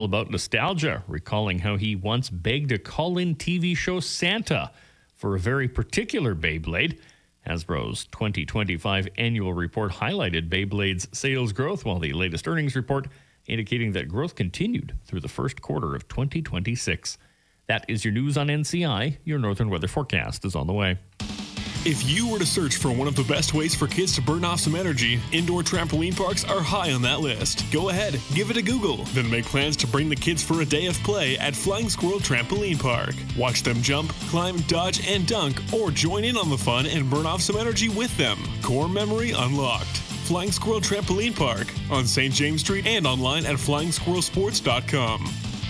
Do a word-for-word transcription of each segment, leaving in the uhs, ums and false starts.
About nostalgia, recalling how he once begged a call-in T V show Santa for a very particular Beyblade. Hasbro's twenty twenty-five annual report highlighted Beyblade's sales growth, while the latest earnings report indicating that growth continued through the first quarter of twenty twenty-six. That is your news on N C I. Your Northern Weather Forecast is on the way. If you were to search for one of the best ways for kids to burn off some energy, indoor trampoline parks are high on that list. Go ahead, give it a Google, then make plans to bring the kids for a day of play at Flying Squirrel Trampoline Park. Watch them jump, climb, dodge, and dunk, or join in on the fun and burn off some energy with them. Core memory unlocked. Flying Squirrel Trampoline Park on Saint James Street and online at flying squirrel sports dot com.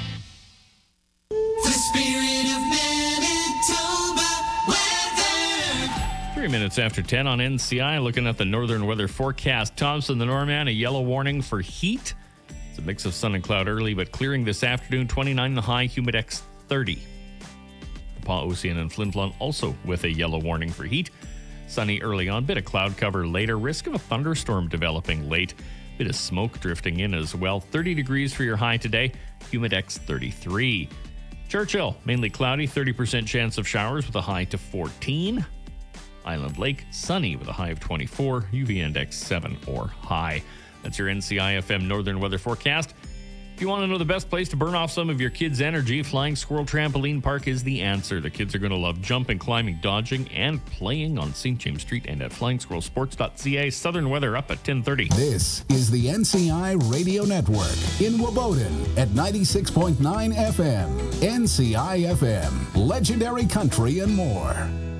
The spirit of Manitoba weather. Three minutes after ten on N C I, looking at the Northern Weather Forecast. Thompson, the Norman, a yellow warning for heat. It's a mix of sun and cloud early, but clearing this afternoon. twenty-nine the high, humidex thirty. The Pa-Ocean and Flin Flon also with a yellow warning for heat. Sunny early on, bit of cloud cover later. Risk of a thunderstorm developing late. Bit of smoke drifting in as well. thirty degrees for your high today, humidex thirty-three. Churchill, mainly cloudy, thirty percent chance of showers with a high to fourteen. Island Lake, sunny with a high of twenty-four, U V index seven or high. That's your N C I F M Northern Weather Forecast. If you want to know the best place to burn off some of your kids' energy, Flying Squirrel Trampoline Park is the answer. The kids are going to love jumping, climbing, dodging, and playing on Saint James Street and at flying squirrel sports dot c a. Southern weather up at ten thirty. This is the N C I Radio Network in Waboden at ninety-six point nine F M. N C I F M, legendary country and more.